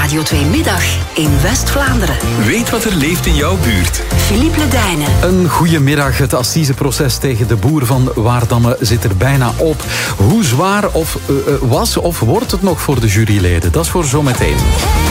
Radio 2 Middag in West-Vlaanderen. Weet wat er leeft in jouw buurt. Philippe Ledijnen. Een goedemiddag. Het assiseproces tegen de boer van Waardamme zit er bijna op. Hoe zwaar was of wordt het nog voor de juryleden? Dat is voor zometeen.